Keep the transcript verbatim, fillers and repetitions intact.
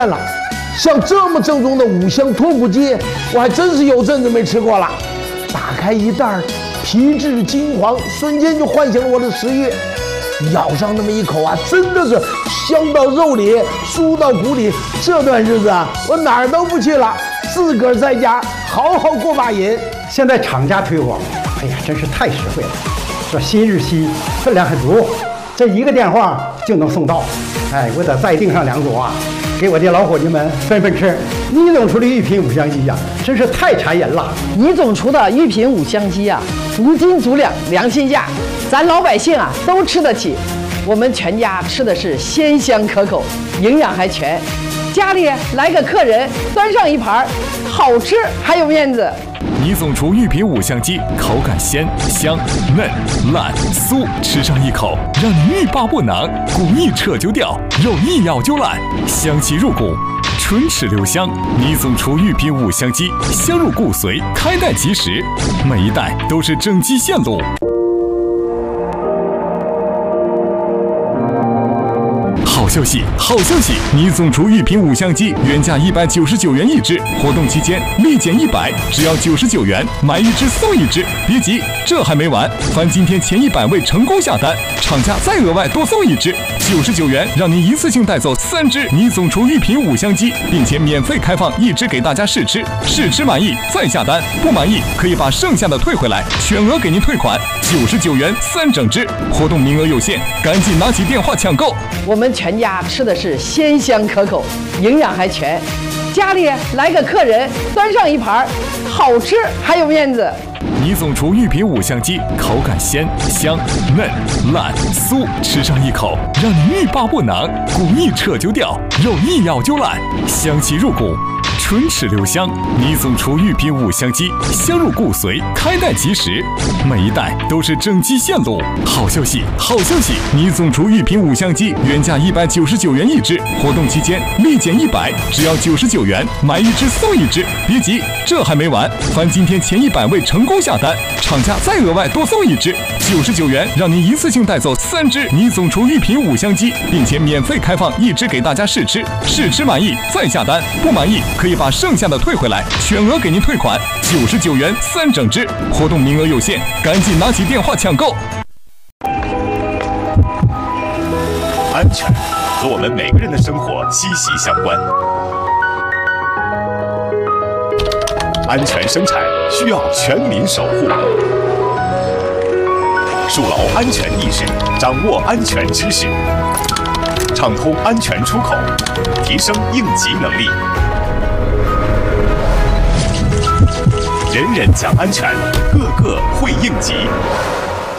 了，像这么正宗的五香脱骨鸡，我还真是有阵子没吃过了。打开一袋儿，皮质金黄，瞬间就唤醒了我的食欲。咬上那么一口啊，真的是香到肉里，酥到骨里。这段日子啊，我哪儿都不去了，自个儿在家好好过把瘾。 现在厂家推广，哎呀，真是太实惠了。说新日期分量很足，这一个电话就能送到。哎，我得再订上两组啊，给我的老伙计们分分吃。倪总厨的御品五香鸡呀、啊，真是太馋人了。 倪总厨的御品五香鸡啊，足斤足两，良心价，咱老百姓啊都吃得起。我们全家吃的是鲜香可口，营养还全。家里来个客人，端上一盘，好吃还有面子。 倪总厨御品五香鸡，口感鲜香嫩烂酥，吃上一口让你欲罢不能，骨一扯就掉，肉一咬就烂，香气入骨，唇齿留香。倪总厨御品五香鸡，香入骨髓，开袋即食，每一袋都是整鸡线路。好消息！好消息！倪总厨御品五香鸡原价一百九十九元一只，活动期间立减一百，只要九十九元，买一只送一只。别急，这还没完，凡今天前一百位成功下单，厂家再额外多送一只，九十九元让您一次性带走三只倪总厨御品五香鸡，并且免费开放一只给大家试吃，试吃满意再下单，不满意可以把剩下的退回来，全额给您退款，九十九元三整只，活动名额有限，赶紧拿起电话抢购。 我们全家吃的是鲜香可口，营养还全。家里来个客人，端上一盘，好吃还有面子。 倪总厨御品五香鸡，口感鲜香嫩烂酥，吃上一口让你欲罢不能，骨一扯就掉，肉一咬就烂，香气入骨，唇齿留香。倪总厨御品五香鸡，香入骨髓，开袋即食，每一袋都是整鸡线路。好消息！好消息！倪总厨御品五香鸡原价一百九十九元一只，活动期间立减一百，只要九十九元，买一只送一只。别急，这还没完，凡今天前一百位成功下单，厂家再额外多送一只，九十九元让您一次性带走三只倪总厨御品五香鸡，并且免费开放一只给大家试吃，试吃满意再下单，不满意可以把剩下的退回来，全额给您退款，九十九元三整只，活动名额有限，赶紧拿起电话抢购。 安全和我们每个人的生活息息相关，安全生产需要全民守护。树牢安全意识，掌握安全知识，畅通安全出口，提升应急能力。人人讲安全，个个会应急。